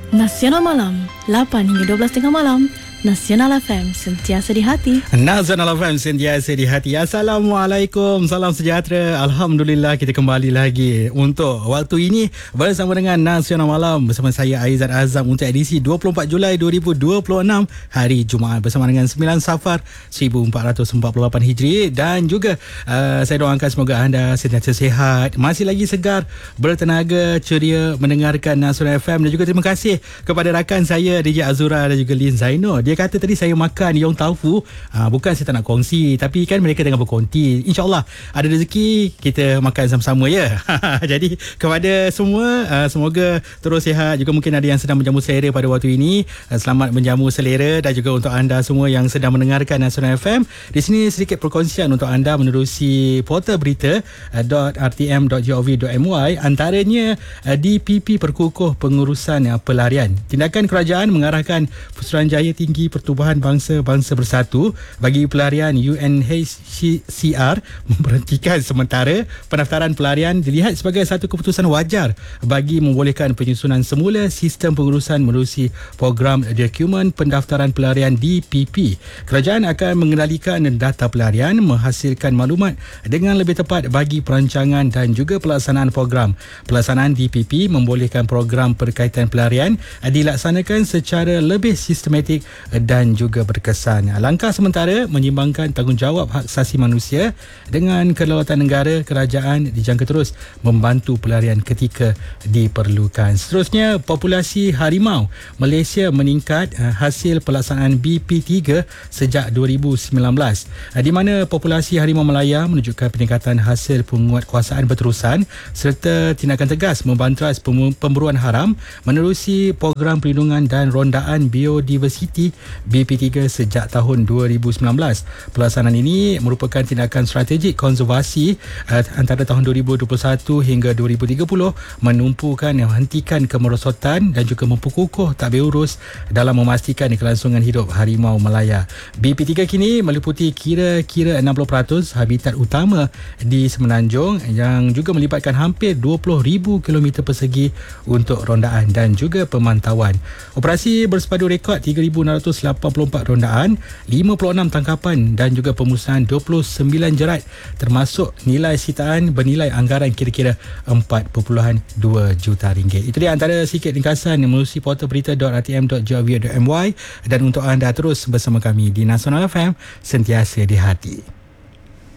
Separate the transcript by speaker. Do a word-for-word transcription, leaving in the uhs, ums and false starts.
Speaker 1: Nasional Malam, lapan hingga dua belas tengah malam. Nasional F M, sentiasa di hati.
Speaker 2: Nasional F M, sentiasa di hati. Assalamualaikum, salam sejahtera. Alhamdulillah, kita kembali lagi untuk waktu ini bersama dengan Nasional Malam bersama saya Aizat Azam untuk edisi dua puluh empat Julai dua ribu dua puluh enam, hari Jumaat, bersama dengan sembilan Safar seribu empat ratus empat puluh lapan Hijri. Dan juga uh, saya doakan semoga anda sentiasa sihat, masih lagi segar, bertenaga, ceria mendengarkan Nasional F M. Dan juga terima kasih kepada rakan saya D J Azura dan juga Lin Zaino. Dia kata tadi saya makan yong taufu. Ha, bukan saya tak nak kongsi, tapi kan mereka tengah berkonti. InsyaAllah ada rezeki kita makan sama-sama ya. Jadi kepada semua, uh, semoga terus sihat. Juga mungkin ada yang sedang menjamu selera pada waktu ini. Uh, selamat menjamu selera. Dan juga untuk anda semua yang sedang mendengarkan Nasional F M. Di sini sedikit perkongsian untuk anda menerusi portal berita uh, .rtm dot gov dot my. Antaranya uh, D P P perkukuh pengurusan uh, pelarian. Tindakan kerajaan mengarahkan Pusuruhanjaya Tinggi Pertubuhan Bangsa-Bangsa Bersatu bagi pelarian U N H C R memberhentikan sementara pendaftaran pelarian dilihat sebagai satu keputusan wajar bagi membolehkan penyusunan semula sistem pengurusan menerusi program dokumen pendaftaran pelarian D P P. Kerajaan akan mengendalikan data pelarian, menghasilkan maklumat dengan lebih tepat bagi perancangan dan juga pelaksanaan program. Pelaksanaan D P P membolehkan program berkaitan pelarian dilaksanakan secara lebih sistematik dan juga berkesan. Langkah sementara menyimbangkan tanggungjawab hak asasi manusia dengan kedaulatan negara. Kerajaan dijangka terus membantu pelarian ketika diperlukan. Seterusnya, populasi harimau Malaysia meningkat hasil pelaksanaan B P tiga sejak dua ribu sembilan belas, di mana populasi harimau Malaya menunjukkan peningkatan hasil penguatkuasaan berterusan serta tindakan tegas membantras pemburuan haram menerusi program perlindungan dan rondaan biodiversiti B P tiga sejak tahun dua ribu sembilan belas. Pelaksanaan ini merupakan tindakan strategik konservasi uh, antara tahun dua ribu dua puluh satu hingga dua ribu tiga puluh, menumpukan menghentikan kemerosotan dan juga memperkukuh tadbir urus dalam memastikan kelangsungan hidup harimau Malaya. B P tiga kini meliputi kira-kira enam puluh peratus habitat utama di Semenanjung yang juga melibatkan hampir dua puluh ribu kilometer persegi untuk rondaan dan juga pemantauan. Operasi bersepadu rekod tiga ribu enam ratus lapan puluh empat rondaan, lima puluh enam tangkapan dan juga pemusnahan dua puluh sembilan jerat, termasuk nilai sitaan bernilai anggaran kira-kira empat perpuluhan dua juta ringgit. Itu dia antara sikit ringkasan melalui portal berita .rtm dot gov dot my. Dan untuk anda terus bersama kami di Nasional F M, sentiasa di hati.